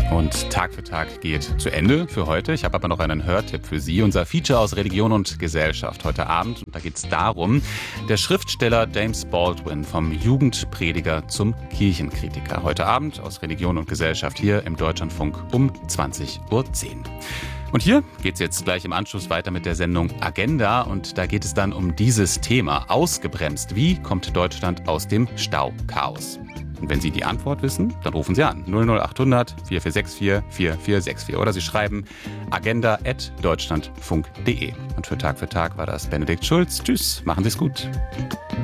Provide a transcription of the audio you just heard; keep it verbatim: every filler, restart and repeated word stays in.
Und Tag für Tag geht zu Ende für heute. Ich habe aber noch einen Hörtipp für Sie. Unser Feature aus Religion und Gesellschaft heute Abend. Und da geht es darum, der Schriftsteller James Baldwin vom Jugendprediger zum Kirchenkritiker. Heute Abend aus Religion und Gesellschaft hier im Deutschlandfunk um zwanzig Uhr zehn. Und hier geht es jetzt gleich im Anschluss weiter mit der Sendung Agenda. Und da geht es dann um dieses Thema. Ausgebremst. Wie kommt Deutschland aus dem Stauchaos? Und wenn Sie die Antwort wissen, dann rufen Sie an null null achthundert vier vier sechs vier vier vier sechs vier oder Sie schreiben agenda at deutschlandfunk punkt de. Und für Tag für Tag war das Benedikt Schulz. Tschüss, machen Sie es gut.